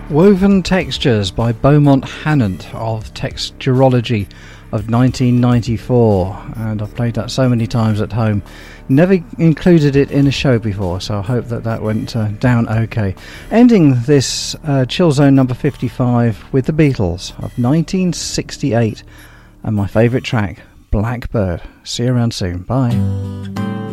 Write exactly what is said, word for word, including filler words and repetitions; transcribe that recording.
Woven Textures by Beaumont Hannant of Texturology of nineteen ninety-four, and I've played that so many times at home. Never included it in a show before, so I hope that that went uh, down okay. Ending this uh, Chill Zone number fifty-five with the Beatles of nineteen sixty-eight and my favourite track, Blackbird. See you around soon. Bye.